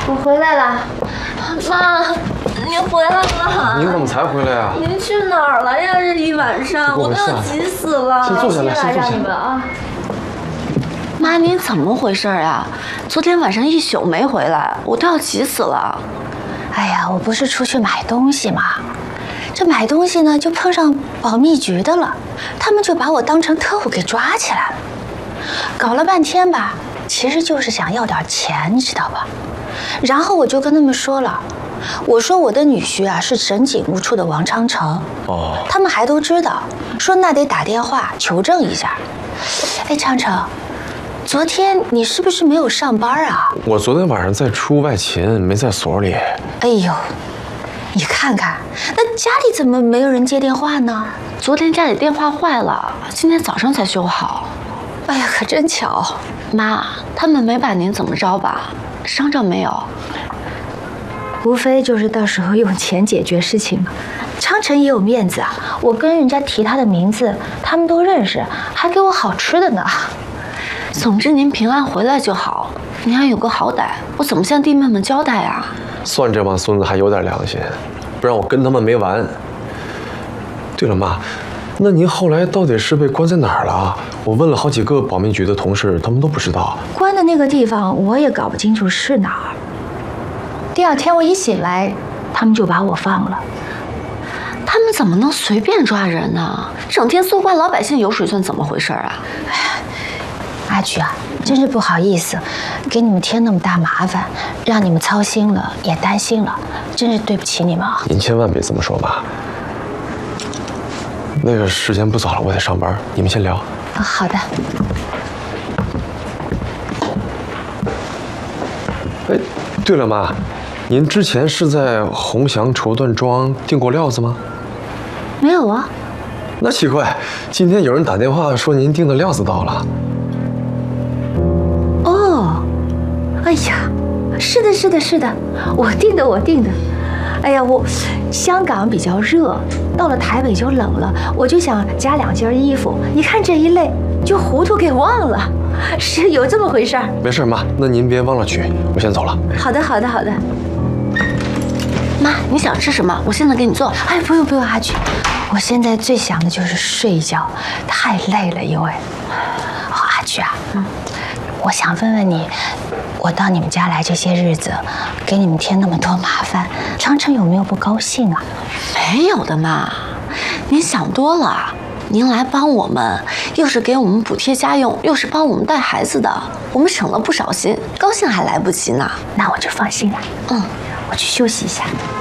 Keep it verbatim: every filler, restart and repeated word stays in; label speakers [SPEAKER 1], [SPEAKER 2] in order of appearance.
[SPEAKER 1] 我回来了，妈，您回来了。
[SPEAKER 2] 您怎么才回来啊？
[SPEAKER 1] 您去哪儿了呀？这一晚上，我都要急死了。
[SPEAKER 2] 先坐下来，先坐下来
[SPEAKER 1] 啊。
[SPEAKER 3] 妈，您怎么回事呀？昨天晚上一宿没回来，我都要急死了。
[SPEAKER 4] 哎呀，我不是出去买东西吗？这买东西呢，就碰上保密局的了，他们就把我当成特务给抓起来了。搞了半天吧，其实就是想要点钱，你知道吧？然后我就跟他们说了，我说我的女婿啊是省警务处的王昌成。哦，他们还都知道，说那得打电话求证一下。哎，昌成，昨天你是不是没有上班啊？
[SPEAKER 2] 我昨天晚上在出外勤，没在所里。
[SPEAKER 4] 哎呦。你看看，那家里怎么没有人接电话呢？
[SPEAKER 3] 昨天家里电话坏了，今天早上才修好。
[SPEAKER 4] 哎呀，可真巧！
[SPEAKER 3] 妈，他们没把您怎么着吧？伤着没有？
[SPEAKER 4] 无非就是到时候用钱解决事情嘛。昌成也有面子啊，我跟人家提他的名字，他们都认识，还给我好吃的呢。
[SPEAKER 3] 总之您平安回来就好，您还有个好歹，我怎么向弟妹们交代啊？
[SPEAKER 2] 算这帮孙子还有点良心，不然我跟他们没完。对了，妈，那您后来到底是被关在哪儿了？我问了好几个保密局的同事，他们都不知道。
[SPEAKER 4] 关的那个地方我也搞不清楚是哪儿。第二天我一醒来，他们就把我放了。
[SPEAKER 3] 他们怎么能随便抓人呢？整天搜刮老百姓油水算怎么回事啊？
[SPEAKER 4] 哎呀，阿菊啊，真是不好意思，给你们添那么大麻烦，让你们操心了，也担心了，真是对不起你们啊！
[SPEAKER 2] 您千万别这么说吧。那个时间不早了，我得上班，你们先聊。
[SPEAKER 4] 啊，好的。
[SPEAKER 2] 哎，对了，妈，您之前是在鸿祥绸缎庄订过料子吗？
[SPEAKER 4] 没有啊。
[SPEAKER 2] 那奇怪，今天有人打电话说您订的料子到了。
[SPEAKER 4] 哎呀，是的，是的，是的，我订的，我订的。哎呀，我香港比较热，到了台北就冷了，我就想加两件衣服。你看这一累，就糊涂给忘了，是有这么回事儿。
[SPEAKER 2] 没事，妈，那您别忘了取，我先走了。
[SPEAKER 4] 好的，好的，好的。
[SPEAKER 3] 妈，你想吃什么？我现在给你做。
[SPEAKER 4] 哎，不用不用，阿菊，我现在最想的就是睡一觉，太累了，因为。哦，阿菊啊，嗯，我想问问你。我到你们家来这些日子，给你们添那么多麻烦，昌成有没有不高兴啊？
[SPEAKER 3] 没有的妈，您想多了。您来帮我们，又是给我们补贴家用，又是帮我们带孩子的，我们省了不少心，高兴还来不及呢。
[SPEAKER 4] 那我就放心了。
[SPEAKER 3] 嗯，
[SPEAKER 4] 我去休息一下。